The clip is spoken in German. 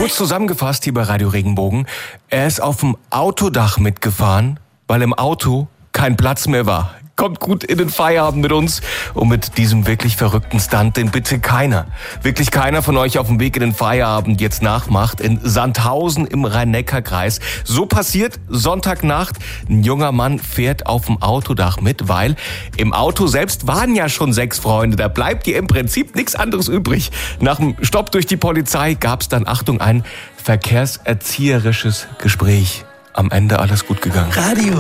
Kurz zusammengefasst hier bei Radio Regenbogen. Er ist auf dem Autodach mitgefahren, weil im Auto kein Platz mehr war. Kommt gut in den Feierabend mit uns und mit diesem wirklich verrückten Stunt, den bitte wirklich keiner von euch auf dem Weg in den Feierabend jetzt nachmacht. In Sandhausen im Rhein-Neckar-Kreis. So passiert Sonntagnacht. Ein junger Mann fährt auf dem Autodach mit, weil im Auto selbst waren ja schon 6 Freunde. Da bleibt dir im Prinzip nichts anderes übrig. Nach dem Stopp durch die Polizei gab es dann, Achtung, ein verkehrserzieherisches Gespräch. Am Ende alles gut gegangen. Radio